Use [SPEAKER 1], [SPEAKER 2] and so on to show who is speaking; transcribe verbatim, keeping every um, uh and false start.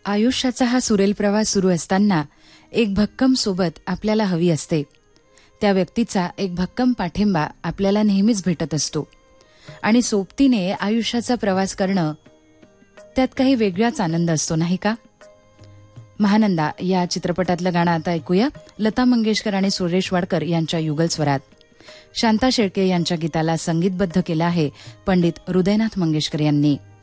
[SPEAKER 1] आयुष्याचा हा सुरेल प्रवास सुरू असताना एक भक्कम सोबत आपल्याला हवी असते. त्या व्यक्तीचा एक भक्कम पाठिंबा आपल्याला नेहमीच भेटत असतो आणि सोबतीने आयुष्याचा प्रवास करणं त्यात काही वेगळाच आनंद असतो, नाही का? महानंदा या चित्रपटातलं गाणं आता ऐकूया. लता मंगेशकर आणि सुरेश वाडकर यांच्या युगल स्वरात. शांता शेळके यांच्या गीताला संगीतबद्ध केलं आहे पंडित हृदयनाथ मंगेशकर यांनी.